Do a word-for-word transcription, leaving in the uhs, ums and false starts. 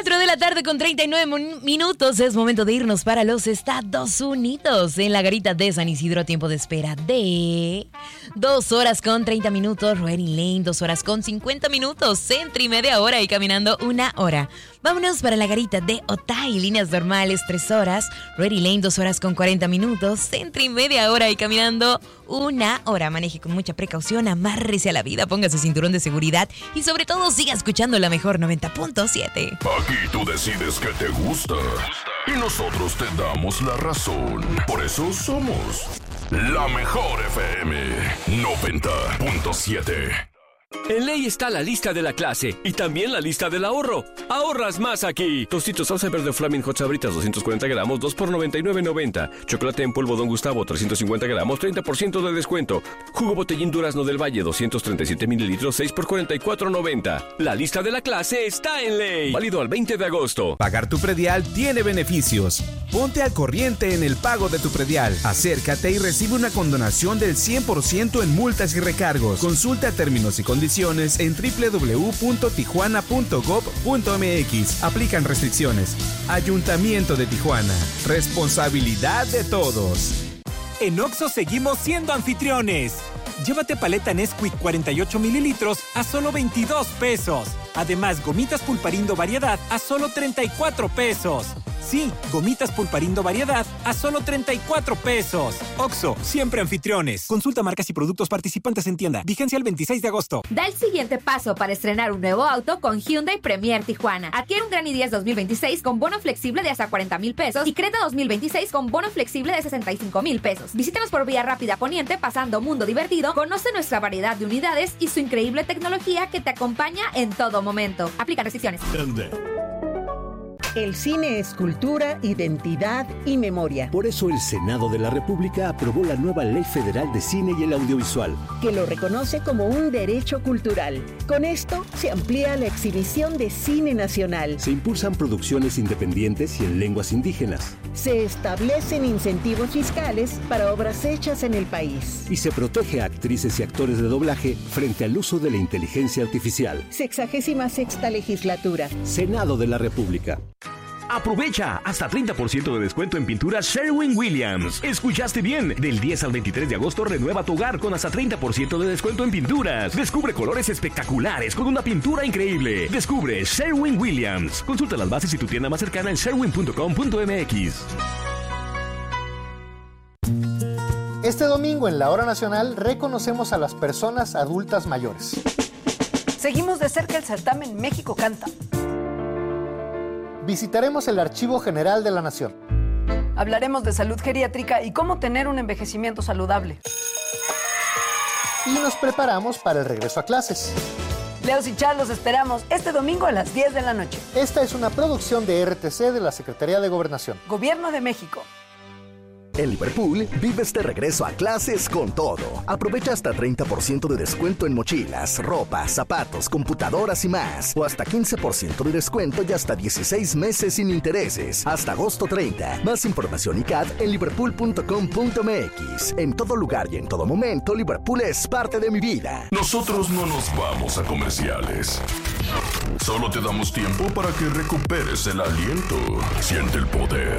cuatro de la tarde con treinta y nueve minutos. Es momento de irnos para los Estados Unidos. En la garita de San Isidro, tiempo de espera de dos horas con treinta minutos. Ready Lane, dos horas con cincuenta minutos. Centro y media hora y caminando una hora. Vámonos para la garita de Otay, líneas normales, tres horas. Ready Lane, dos horas con cuarenta minutos. Centro y media hora y caminando una hora. Maneje con mucha precaución, amárrese a la vida, póngase cinturón de seguridad y sobre todo siga escuchando la mejor noventa punto siete. Aquí tú decides qué te gusta y nosotros te damos la razón. Por eso somos la mejor F M noventa punto siete. En Ley está la lista de la clase y también la lista del ahorro. Ahorras más aquí. Tostitos salsa verde Flaming Hot Sabritas doscientos cuarenta gramos, dos por noventa y nueve noventa. Chocolate en polvo Don Gustavo trescientos cincuenta gramos, treinta por ciento de descuento. Jugo Botellín Durazno del Valle doscientos treinta y siete mililitros, seis por cuarenta y cuatro noventa. La lista de la clase está en Ley. Válido al veinte de agosto. Pagar tu predial tiene beneficios. Ponte al corriente en el pago de tu predial. Acércate y recibe una condonación del cien por ciento en multas y recargos. Consulta términos y condiciones en doble u doble u doble u punto tijuana punto gob punto eme equis. Aplican restricciones. Ayuntamiento de Tijuana. Responsabilidad de todos. En Oxxo seguimos siendo anfitriones. Llévate paleta Nesquik cuarenta y ocho mililitros a solo veintidós pesos. Además, gomitas Pulparindo Variedad a solo treinta y cuatro pesos. Sí, gomitas Pulparindo Variedad a solo treinta y cuatro pesos. Oxxo, siempre anfitriones. Consulta marcas y productos participantes en tienda. Vigencia el veintiséis de agosto. Da el siguiente paso para estrenar un nuevo auto con Hyundai Premier Tijuana. Adquiere un Gran i diez dos mil veintiséis con bono flexible de hasta cuarenta mil pesos y Creta dos mil veintiséis con bono flexible de sesenta y cinco mil pesos. Visítanos por Vía Rápida Poniente, pasando Mundo Divertido. Conoce nuestra variedad de unidades y su increíble tecnología que te acompaña en todo momento. Aplica restricciones. El cine es cultura, identidad y memoria. Por eso el Senado de la República aprobó la nueva Ley Federal de Cine y el Audiovisual, que lo reconoce como un derecho cultural. Con esto se amplía la exhibición de cine nacional. Se impulsan producciones independientes y en lenguas indígenas. Se establecen incentivos fiscales para obras hechas en el país. Y se protege a actrices y actores de doblaje frente al uso de la inteligencia artificial. Sexagésima sexta legislatura. Senado de la República. Aprovecha hasta treinta por ciento de descuento en pinturas Sherwin-Williams. ¿Escuchaste bien? Del diez al veintitrés de agosto renueva tu hogar con hasta treinta por ciento de descuento en pinturas. Descubre colores espectaculares con una pintura increíble. Descubre Sherwin-Williams. Consulta las bases y tu tienda más cercana en sherwin punto com punto eme equis. Este domingo en la Hora Nacional reconocemos a las personas adultas mayores. Seguimos de cerca el certamen México Canta. Visitaremos el Archivo General de la Nación. Hablaremos de salud geriátrica y cómo tener un envejecimiento saludable. Y nos preparamos para el regreso a clases. Leos y Char los esperamos este domingo a las diez de la noche. Esta es una producción de R T C de la Secretaría de Gobernación. Gobierno de México. En Liverpool, vive este regreso a clases con todo. Aprovecha hasta treinta por ciento de descuento en mochilas, ropa, zapatos, computadoras y más. O hasta quince por ciento de descuento y hasta dieciséis meses sin intereses. Hasta agosto treinta. Más información y C A D en liverpool punto com punto eme equis. En todo lugar y en todo momento, Liverpool es parte de mi vida. Nosotros no nos vamos a comerciales. Solo te damos tiempo para que recuperes el aliento. Siente el poder,